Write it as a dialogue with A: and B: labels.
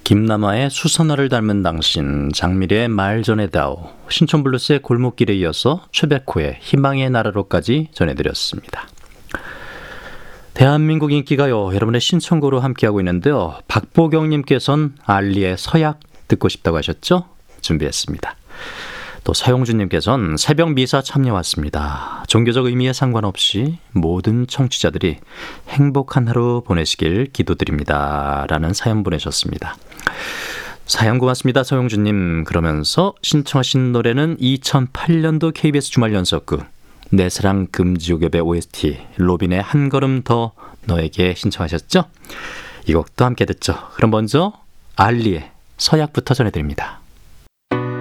A: 김남아의 수선화를 닮은 당신, 장미래의 말 전해다오, 신촌블루스의 골목길에 이어서 최백호의 희망의 나라로까지 전해드렸습니다. 대한민국 인기가요, 여러분의 신청곡으로 함께하고 있는데요. 박보경님께서는 알리의 서약 듣고 싶다고 하셨죠? 준비했습니다. 또 서용준님께서는 새벽 미사 참여 왔습니다. 종교적 의미에 상관없이 모든 청취자들이 행복한 하루 보내시길 기도드립니다. 라는 사연 보내셨습니다. 사연 고맙습니다, 서용준님. 그러면서 신청하신 노래는 2008년도 KBS 주말 연속극 내 사랑 금지옥엽의 OST 로빈의 한 걸음 더 너에게 신청하셨죠? 이 곡도 함께 듣죠. 그럼 먼저 알리의 서약부터 전해드립니다.